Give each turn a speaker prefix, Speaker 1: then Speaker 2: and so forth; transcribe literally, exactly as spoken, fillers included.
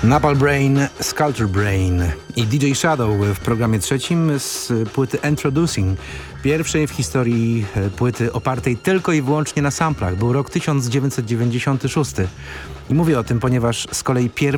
Speaker 1: Napalm Brain, Sculpture Brain i D J Shadow w programie trzecim z płyty Introducing, pierwszej w historii płyty opartej tylko i wyłącznie na samplach. Był rok tysiąc dziewięćset dziewięćdziesiąty szósty i mówię o tym, ponieważ z kolei pierwszy